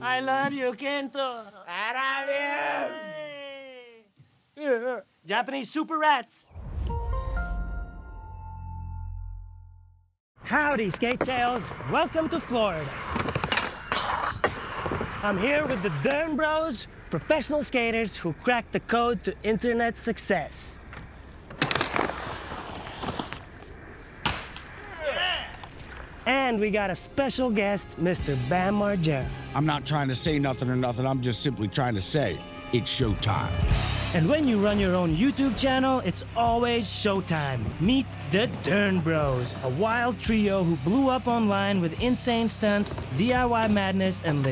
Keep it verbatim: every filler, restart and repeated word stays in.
I love you, Kento. I love you. Japanese super rats. Howdy, Skate Tails. Welcome to Florida. I'm here with the Dern Bros, professional skaters who cracked the code to internet success. And we got a special guest, Mister Bam Margera. I'm not trying to say nothing or nothing. I'm just simply trying to say it's showtime. And when you run your own YouTube channel, it's always showtime. Meet the Dern Bros, a wild trio who blew up online with insane stunts, D I Y madness, and